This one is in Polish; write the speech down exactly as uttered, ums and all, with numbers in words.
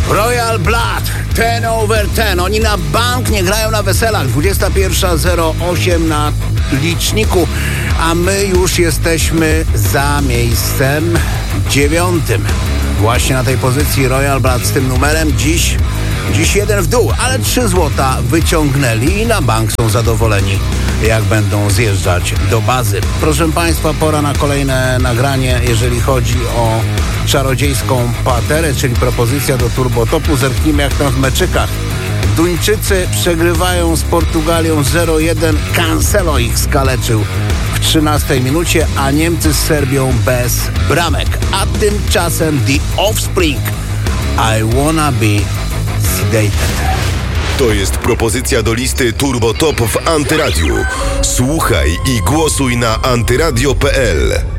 Royal Blood, ten over ten. Oni na bank nie grają na weselach. dwudziesta pierwsza zero osiem na liczniku, a my już jesteśmy za miejscem dziewiątym. Właśnie na tej pozycji Royal Blood z tym numerem. Dziś, dziś jeden w dół, ale trzy złota wyciągnęli i na bank są zadowoleni, jak będą zjeżdżać do bazy. Proszę Państwa, pora na kolejne nagranie, jeżeli chodzi o czarodziejską paterę, czyli propozycja do turbotopu. Zerknijmy, jak tam w meczykach. Duńczycy przegrywają z Portugalią zero jeden. Cancelo ich skaleczył w trzynastej minucie, a Niemcy z Serbią bez bramek. A tymczasem The Offspring I Wanna Be Sedated. To jest propozycja do listy Turbo Top w Antyradiu. Słuchaj i głosuj na antyradio kropka p l.